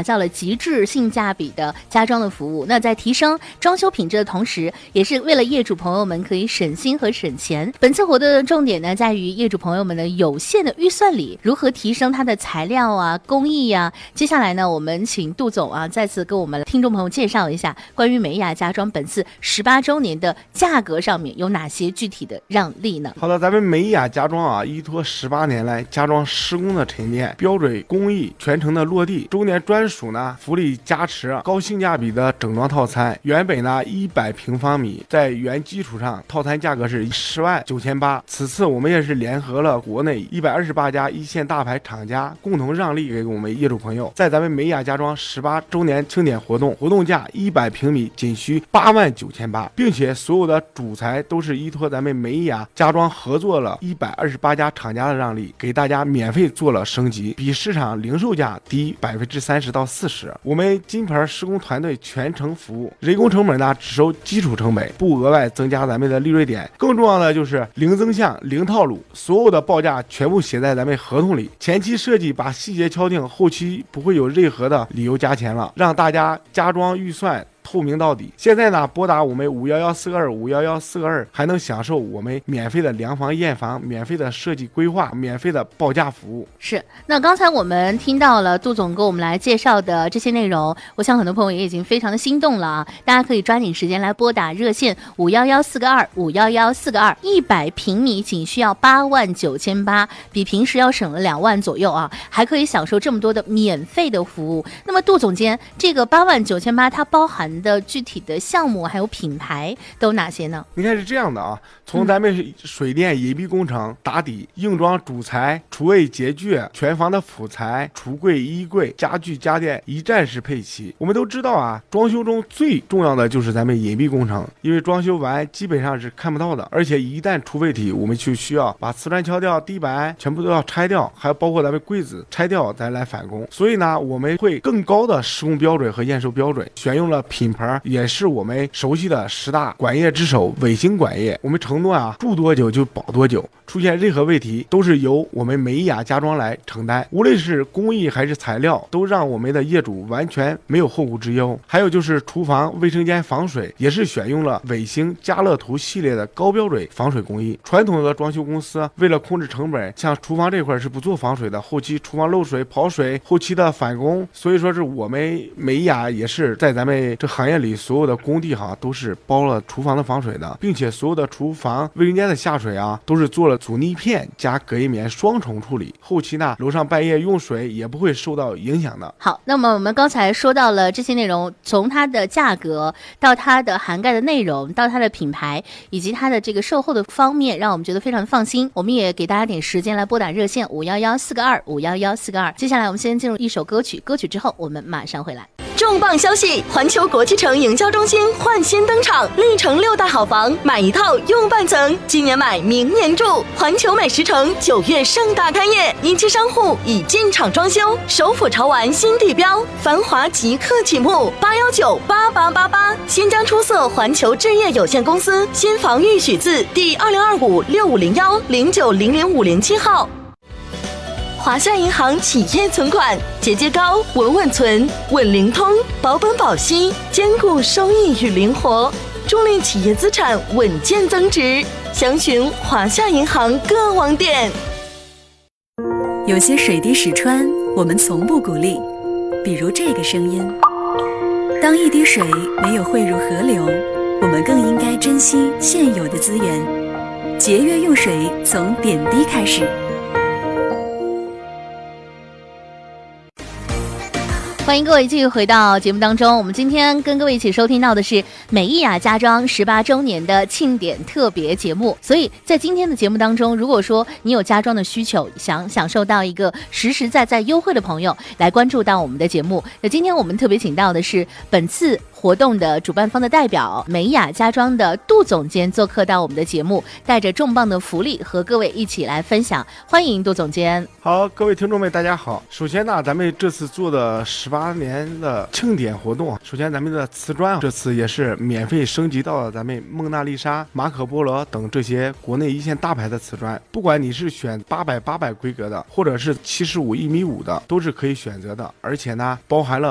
造了极致性价比的家装的服务。那在提升装修品质的同时，也是为了业主朋友们可以省心和省钱。本次活动的重点呢，在于业主朋友们的有限的预算里，如何提升它的材料啊、工艺啊。接下来呢，我们请杜总啊，再次跟我们听众朋友介绍一下关于美雅家装本次18周年的价格上面有哪些具体的让利呢？ 好的，咱们美雅家装啊，依托18年来家装施工的沉淀、标准工艺全程的落地，周年专属呢福利加持、高性价比的整装套餐。原本呢100平方米，在原基础上套餐价格是10.98万。此次我们也是联合了国内128家一线大牌厂家，共同让利给我们业主朋友，在咱们美雅家装18周年庆典活动价100平米仅需8.98万，并且所有的主材都是依托咱们美雅家装合作了128家厂家的让利，给大家免费做了升级，比市场零售价低30%到40%。我们金牌施工团队全程服务，人工成本呢只收基础成本，不额外增加咱们的利润点。更重要的就是零增项、零套路，所有的报价全部写在咱们合同里。前期设计把细节敲定，后期不会有任何的理由加钱了，让大家家装预算透明到底。现在呢，拨打我们511-422-511-422，还能享受我们免费的量房验房、免费的设计规划、免费的报价服务。 是，那刚才我们听到了杜总给我们来介绍的这些内容，我想很多朋友也已经非常的心动了啊！大家可以抓紧时间来拨打热线511-422-511-422，100平米仅需要8.98万，比平时要省了2万左右啊，还可以享受这么多的免费的服务。那么杜总监，这个8.98万它包含的具体的项目还有品牌都哪些呢？ 你看是这样的啊，从咱们水电隐蔽工程、打底、硬装主材、厨卫洁具、全房的辅材、橱柜、衣柜、家具家电一站式配齐。我们都知道啊，装修中最重要的就是咱们隐蔽工程，因为装修完基本上是看不到的，而且一旦出问题，我们就需要把瓷砖敲掉，地板全部都要拆掉，还有包括咱们柜子拆掉再来返工。所以呢，我们会更高的施工标准和验收标准，选用了品牌也是我们熟悉的10大管业之首伟星管业。我们承诺啊，住多久就保多久，出现任何问题都是由我们美雅家装来承担，无论是工艺还是材料，都让我们的业主完全没有后顾之忧。还有就是厨房、卫生间防水，也是选用了伟星家乐图系列的高标准防水工艺。传统的装修公司为了控制成本，像厨房这块是不做防水的，后期厨房漏水、跑水，后期的返工，所以说是我们美雅也是在咱们这行业里所有的工地都是包了厨房的防水的，并且所有的厨房卫生间的下水啊都是做了阻尼片加隔音棉双重处理，后期呢楼上半夜用水也不会受到影响的。 好，那么我们刚才说到了这些内容，从它的价格到它的涵盖的内容到它的品牌以及它的这个售后的方面，让我们觉得非常的放心。我们也给大家点时间来拨打热线511-422-511-422。接下来我们先进入一首歌曲，歌曲之后我们马上回来。 重磅消息！环球国际城营销中心焕新登场，历城6大好房，买一套用半层，今年买明年住。环球美食城9月盛大开业，一期商户已进场装修，首府潮玩新地标，繁华即刻启幕。8198888，新疆出色环球置业有限公司新房预许字第2025650109000507号。华夏银行企业存款节节高，稳稳存，稳灵通，保本保息，兼顾收益与灵活，助力企业资产稳健增值。详询华夏银行各网点。 有些水滴石穿，我们从不鼓励，比如这个声音。当一滴水没有汇入河流，我们更应该珍惜现有的资源，节约用水，从点滴开始。 欢迎各位继续回到节目当中，我们今天跟各位一起收听到的是美雅家装18周年的庆典特别节目。所以在今天的节目当中，如果说你有家装的需求，想享受到一个实实在在优惠的朋友，来关注到我们的节目。那今天我们特别请到的是本次活动的主办方的代表美雅家装的杜总监做客到我们的节目，带着重磅的福利和各位一起来分享。欢迎杜总监。 好，各位听众们大家好。首先呢，咱们这次做的18年的庆典活动，首先咱们的瓷砖这次也是免费升级到了咱们蒙娜丽莎、马可波罗等这些国内一线大牌的瓷砖，不管你是选800规格的，或者是75、1.5米的，都是可以选择的。而且呢，包含了